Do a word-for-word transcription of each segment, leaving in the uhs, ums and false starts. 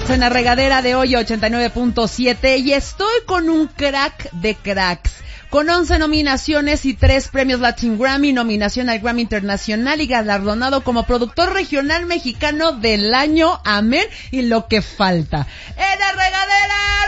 Records en la regadera de hoy ochenta y nueve punto siete y estoy con un crack de cracks. Con once nominaciones y tres premios Latin Grammy, nominación al Grammy Internacional y galardonado como productor regional mexicano del año, amén, y lo que falta. ¡En la regadera!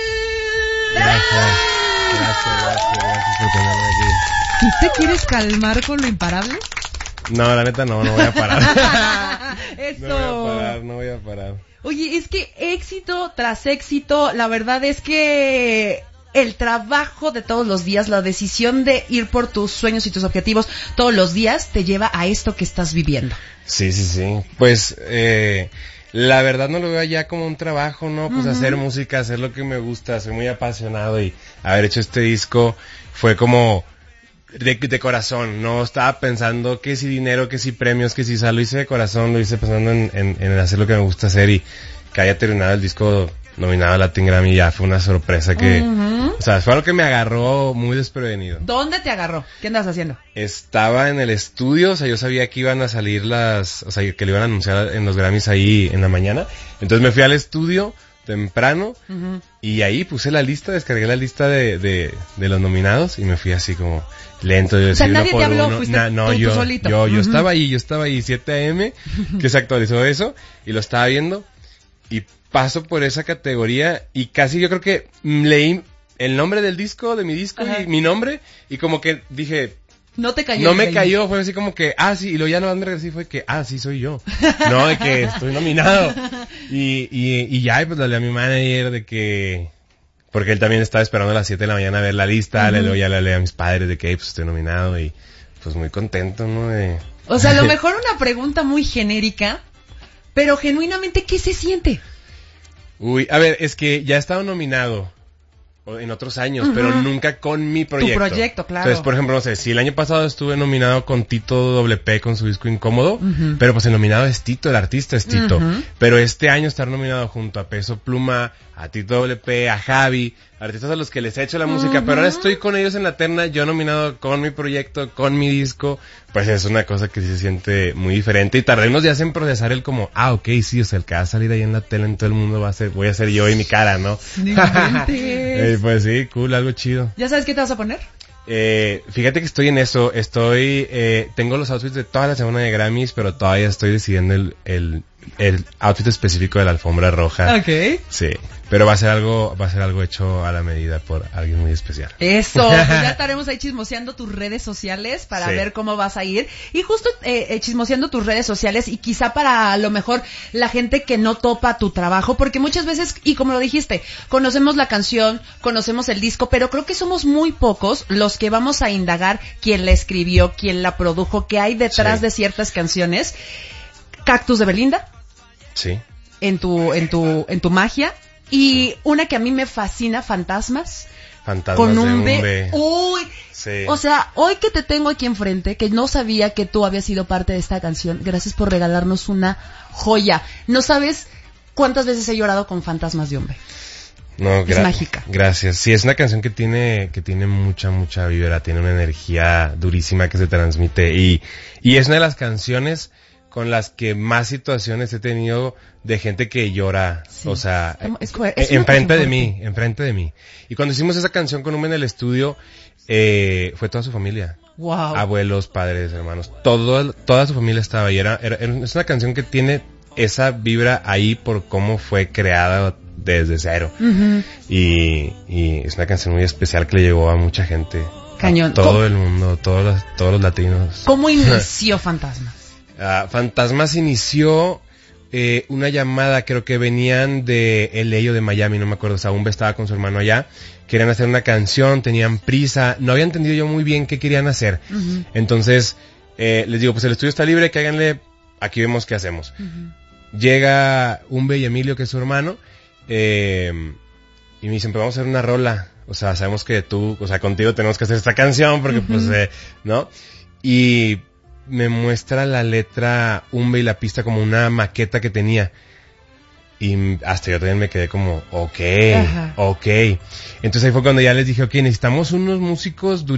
Gracias, gracias, gracias, gracias por tenerme aquí. ¿Tú te quieres calmar con lo imparable? No, la neta no, no voy a parar. Eso. No voy a parar, no voy a parar. Oye, es que éxito tras éxito, la verdad es que el trabajo de todos los días, la decisión de ir por tus sueños y tus objetivos todos los días te lleva a esto que estás viviendo. Sí, sí, sí. Pues, eh, la verdad no lo veo ya como un trabajo, ¿no? Pues uh-huh. hacer música, hacer lo que me gusta, soy muy apasionado y haber hecho este disco fue como de, de corazón, no estaba pensando que si dinero, que si premios, que si sal, lo hice de corazón, lo hice pensando en, en, en hacer lo que me gusta hacer y que haya terminado el disco nominado a Latin Grammy ya fue una sorpresa que, uh-huh. o sea, fue algo que me agarró muy desprevenido. ¿Dónde te agarró? ¿Qué andas haciendo? Estaba en el estudio, o sea, yo sabía que iban a salir las, o sea, que lo iban a anunciar en los Grammys ahí en la mañana, entonces me fui al estudio temprano uh-huh. y ahí puse la lista, descargué la lista de, de, de los nominados y me fui así como lento. Yo o sea, nadie uno te habló, uno. fuiste Na, no, tú, yo, tú solito. Yo, yo uh-huh. estaba ahí, yo estaba ahí, siete a eme, que se actualizó eso, y lo estaba viendo, y paso por esa categoría, y casi yo creo que leí el nombre del disco, de mi disco, Ajá. y mi nombre, y como que dije... No te cayó. No me cayó, fue así como que, ah, sí, y luego ya no me regresé, fue que, ah, sí, soy yo. No, de que estoy nominado. Y, y, y ya, pues le hablé a mi manager de que... Porque él también estaba esperando a las siete de la mañana a ver la lista, uh-huh. le luego ya le hablé a mis padres de que, hey, pues estoy nominado y pues muy contento, ¿no? De... O sea, a lo mejor una pregunta muy genérica, pero genuinamente, ¿qué se siente? Uy, a ver, es que ya he estado nominado en otros años, uh-huh. pero nunca con mi proyecto. Tu proyecto, claro. Entonces, por ejemplo, no sé, si el año pasado estuve nominado con Tito doble pe con su disco Incómodo, uh-huh. pero pues el nominado es Tito, el artista es Tito. Uh-huh. Pero este año estar nominado junto a Peso Pluma, a Tito doble pe, a Javi, artistas a los que les he hecho la música, uh-huh. pero ahora estoy con ellos en la terna, yo nominado con mi proyecto, con mi disco, pues es una cosa que sí se siente muy diferente y tardé unos días en procesar el como, ah, ok, sí, o sea, el que va a salir ahí en la tele en todo el mundo va a ser, voy a ser yo y mi cara, ¿no? eh, pues sí, cool, algo chido. ¿Ya sabes qué te vas a poner? Eh, fíjate que estoy en eso, estoy, eh, tengo los outfits de toda la semana de Grammys, pero todavía estoy decidiendo el, el, el outfit específico de la alfombra roja. Ok. Sí, pero va a ser algo, va a ser algo hecho a la medida por alguien muy especial. Eso, pues ya estaremos ahí chismoseando tus redes sociales para sí. ver cómo vas a ir. Y justo eh, eh, chismoseando tus redes sociales y quizá para a lo mejor la gente que no topa tu trabajo, porque muchas veces, y como lo dijiste, conocemos la canción, conocemos el disco, pero creo que somos muy pocos los que vamos a indagar quién la escribió, quién la produjo, qué hay detrás sí. de ciertas canciones. Cactus de Belinda. Sí. En tu, en tu, en tu magia. Y una que a mí me fascina, Fantasmas. Fantasmas con un de un B. B. Uy. Sí. O sea, hoy que te tengo aquí enfrente, que no sabía que tú habías sido parte de esta canción, gracias por regalarnos una joya. No sabes cuántas veces he llorado con Fantasmas de un B. No, gra- es mágica. Gracias. Sí, es una canción que tiene, que tiene mucha, mucha vibra, tiene una energía durísima que se transmite y, y es una de las canciones con las que más situaciones he tenido de gente que llora, sí. o sea, es, es, es enfrente de mí, enfrente de mí. Y cuando hicimos esa canción con Ume en el estudio, eh, fue toda su familia. Wow. Abuelos, padres, hermanos, todo, toda su familia estaba ahí. Era, era, es una canción que tiene esa vibra ahí por cómo fue creada desde cero. Uh-huh. Y, y es una canción muy especial que le llegó a mucha gente. Cañón. A todo ¿Cómo? El mundo, todos los, todos los latinos. ¿Cómo inició Fantasmas? Uh, Fantasmas inició eh, una llamada, creo que venían de L A o de Miami, no me acuerdo, o sea, Umbe estaba con su hermano allá, querían hacer una canción, tenían prisa, no había entendido yo muy bien qué querían hacer. Uh-huh. Entonces, eh, les digo, pues el estudio está libre, que háganle, aquí vemos qué hacemos. Uh-huh. Llega Umbe y Emilio, que es su hermano, eh, y me dicen, pues vamos a hacer una rola, o sea, sabemos que tú, o sea, contigo tenemos que hacer esta canción, porque uh-huh. pues, eh, ¿no? Y me muestra la letra Umbe y la pista como una maqueta que tenía. Y hasta yo también me quedé como, ok, Ajá. ok. Entonces ahí fue cuando ya les dije, ok, necesitamos unos músicos durísimos.